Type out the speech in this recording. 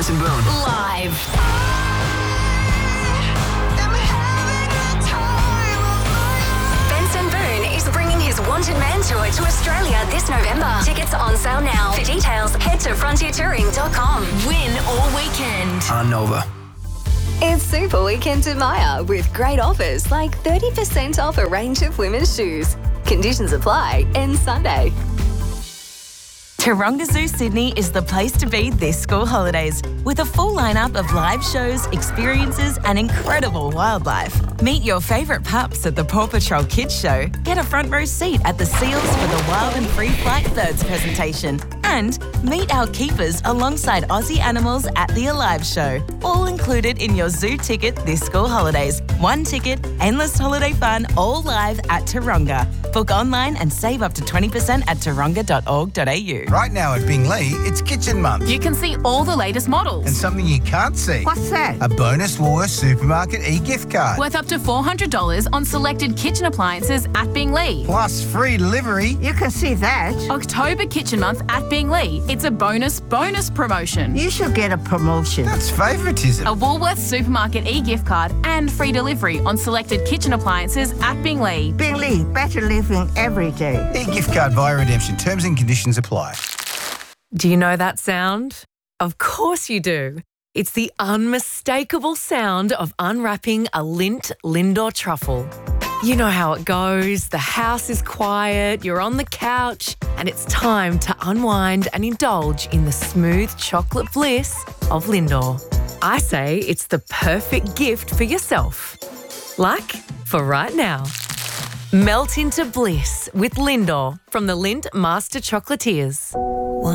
Benson Boone. Live. Benson Boone is bringing his Wanted Man tour to Australia this November. Tickets are on sale now. For details, head to frontiertouring.com. Win all weekend. On Nova. It's Super Weekend at Myer with great offers like 30% off a range of women's shoes. Conditions apply. Ends Sunday. Taronga Zoo Sydney is the place to be this school holidays with a full lineup of live shows, experiences and incredible wildlife. Meet your favourite pups at the Paw Patrol Kids Show. Get a front row seat at the Seals for the Wild and Free Flight Thirds presentation. And meet our keepers alongside Aussie animals at the Alive Show. All included in your zoo ticket this school holidays. One ticket, endless holiday fun, all live at Taronga. Book online and save up to 20% at taronga.org.au. Right now at Bingley, it's Kitchen Month. You can see all the latest models. And something you can't see. What's that? A bonus Woolworths Supermarket e-gift card. Worth up to $400 on selected kitchen appliances at Bingley. Plus free delivery. You can see that. October Kitchen Month at Bingley. It's a bonus promotion. You should get a promotion. That's favouritism. A Woolworths Supermarket e-gift card and free delivery on selected kitchen appliances at Bingley. Bingley, better living every day. E-gift card via redemption. Terms and conditions apply. Do you know that sound? Of course you do. It's the unmistakable sound of unwrapping a Lindt Lindor truffle. You know how it goes. The house is quiet, you're on the couch, and it's time to unwind and indulge in the smooth chocolate bliss of Lindor. I say it's the perfect gift for yourself. Like for right now. Melt into bliss with Lindor from the Lindt Master Chocolatiers.